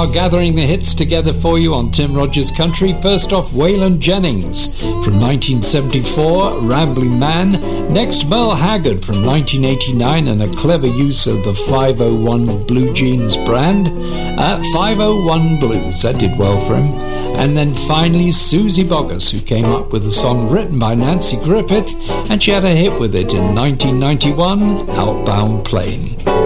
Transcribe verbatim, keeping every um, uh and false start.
are gathering the hits together for you on Tim Rogers Country. First off, Waylon Jennings from nineteen seventy-four, Rambling Man. Next, Merle Haggard from nineteen eighty-nine, and a clever use of the five oh one Blue Jeans brand. Uh, five oh one Blues, that did well for him. And then finally, Susie Boggess, who came up with a song written by Nancy Griffith, and she had a hit with it in nineteen ninety-one, Outbound Plane.